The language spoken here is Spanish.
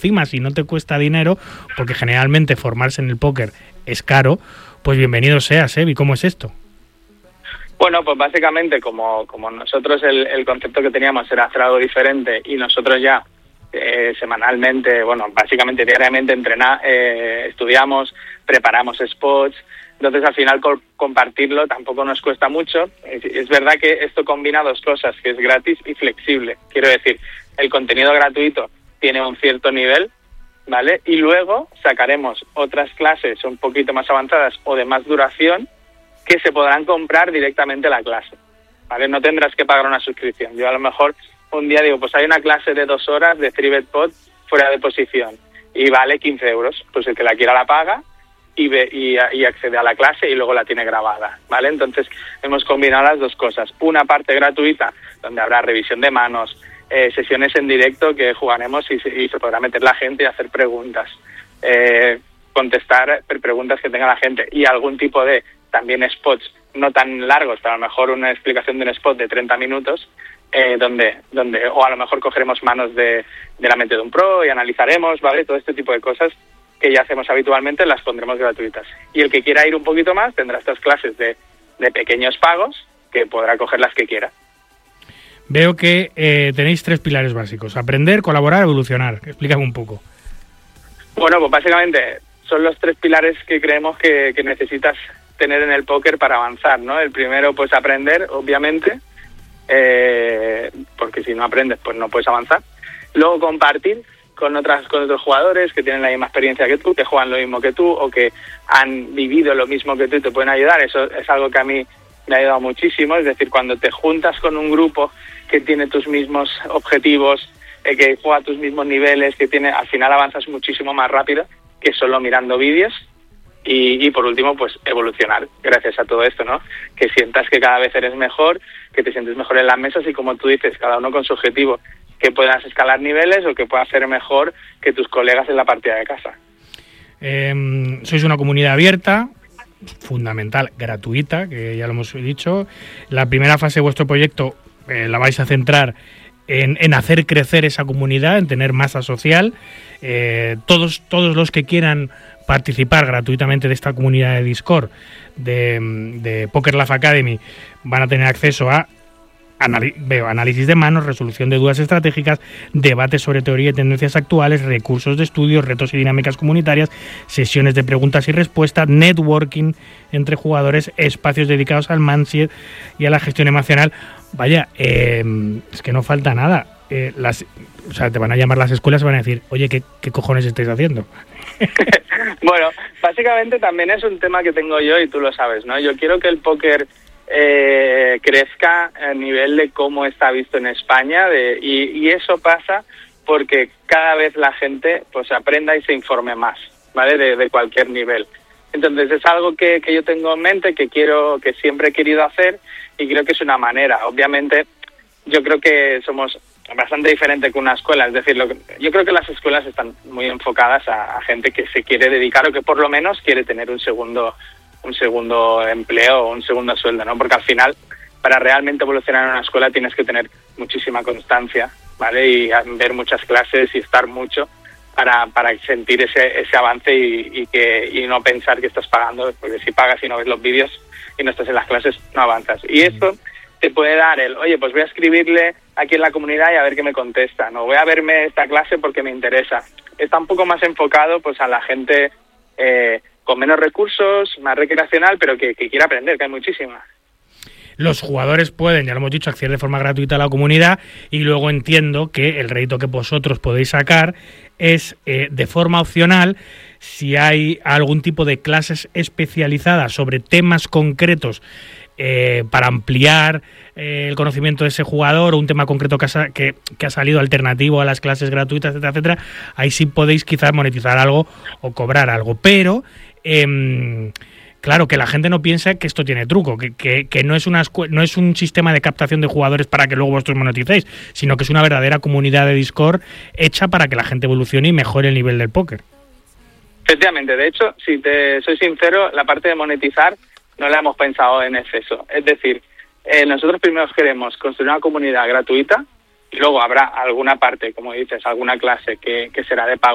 encima, si no te cuesta dinero, porque generalmente formarse en el póker es caro, pues bienvenido sea, Sebi. ¿Cómo es esto? Bueno, pues básicamente como nosotros el concepto que teníamos era hacer algo diferente y nosotros ya semanalmente, bueno, básicamente diariamente estudiamos, preparamos spots, entonces al final compartirlo tampoco nos cuesta mucho. Es verdad que esto combina dos cosas, que es gratis y flexible. Quiero decir, el contenido gratuito tiene un cierto nivel, ¿vale? Y luego sacaremos otras clases un poquito más avanzadas o de más duración que se podrán comprar directamente a la clase, ¿vale? No tendrás que pagar una suscripción. Yo a lo mejor un día digo, pues hay una clase de 2 horas de 3Bet Pot fuera de posición y vale 15 euros. Pues el que la quiera la paga y accede a la clase y luego la tiene grabada, ¿vale? Entonces hemos combinado las dos cosas. Una parte gratuita, donde habrá revisión de manos, sesiones en directo que jugaremos y se podrá meter la gente y hacer preguntas, contestar preguntas que tenga la gente y algún tipo de también spots no tan largos, pero a lo mejor una explicación de un spot de 30 minutos, donde o a lo mejor cogeremos manos de la mente de un pro y analizaremos, ¿vale? Todo este tipo de cosas que ya hacemos habitualmente las pondremos gratuitas. Y el que quiera ir un poquito más tendrá estas clases de pequeños pagos que podrá coger las que quiera. Veo que tenéis 3 pilares básicos: aprender, colaborar, evolucionar. Explícame un poco. Bueno, pues básicamente son los 3 pilares que creemos que necesitas tener en el póker para avanzar, ¿no? El primero, pues aprender, obviamente, porque si no aprendes, pues no puedes avanzar. Luego compartir con otros jugadores que tienen la misma experiencia que tú, que juegan lo mismo que tú o que han vivido lo mismo que tú y te pueden ayudar. Eso es algo que a mí me ha ayudado muchísimo. Es decir, cuando te juntas con un grupo que tiene tus mismos objetivos, que juega a tus mismos niveles, al final avanzas muchísimo más rápido que solo mirando vídeos. Y por último, pues evolucionar gracias a todo esto, ¿no? Que sientas que cada vez eres mejor, que te sientes mejor en las mesas y, como tú dices, cada uno con su objetivo, que puedas escalar niveles o que puedas ser mejor que tus colegas en la partida de casa. Sois una comunidad abierta, fundamental, gratuita, que ya lo hemos dicho. La primera fase de vuestro proyecto la vais a centrar en hacer crecer esa comunidad, en tener masa social. Todos los que quieran participar gratuitamente de esta comunidad de Discord de Poker Life Academy van a tener acceso a análisis de manos, resolución de dudas estratégicas, debates sobre teoría y tendencias actuales, recursos de estudio, retos y dinámicas comunitarias, sesiones de preguntas y respuestas, networking entre jugadores, espacios dedicados al mindset y a la gestión emocional. Vaya, es que no falta nada. Te van a llamar las escuelas y van a decir, oye, ¿qué cojones estáis haciendo? Bueno, básicamente también es un tema que tengo yo y tú lo sabes, ¿no? Yo quiero que el póker crezca a nivel de cómo está visto en España y eso pasa porque cada vez la gente pues aprenda y se informe más, ¿vale? De cualquier nivel. Entonces es algo que yo tengo en mente, que siempre he querido hacer y creo que es una manera. Obviamente yo creo que somos bastante diferente que una escuela, es decir, yo creo que las escuelas están muy enfocadas a gente que se quiere dedicar o que por lo menos quiere tener un segundo empleo o un segundo sueldo, ¿no? Porque al final, para realmente evolucionar en una escuela tienes que tener muchísima constancia, ¿vale? Y ver muchas clases y estar mucho para sentir ese avance y no pensar que estás pagando, porque si pagas y no ves los vídeos y no estás en las clases, no avanzas. Y esto te puede dar oye, pues voy a escribirle aquí en la comunidad y a ver qué me contestan, o voy a verme esta clase porque me interesa. Está un poco más enfocado pues a la gente con menos recursos, más recreacional, pero que quiera aprender, que hay muchísima. Los jugadores pueden, ya lo hemos dicho, acceder de forma gratuita a la comunidad y luego entiendo que el rédito que vosotros podéis sacar es de forma opcional si hay algún tipo de clases especializadas sobre temas concretos para ampliar el conocimiento de ese jugador o un tema concreto que ha salido alternativo a las clases gratuitas, etcétera, etcétera. Ahí sí podéis quizás monetizar algo o cobrar algo, pero claro, que la gente no piensa que esto tiene truco, que no es un sistema de captación de jugadores para que luego vosotros moneticéis, sino que es una verdadera comunidad de Discord hecha para que la gente evolucione y mejore el nivel del póker. Efectivamente, de hecho, si te soy sincero, la parte de monetizar no la hemos pensado en exceso. Es decir, nosotros primero queremos construir una comunidad gratuita y luego habrá alguna parte, como dices, alguna clase que será de pago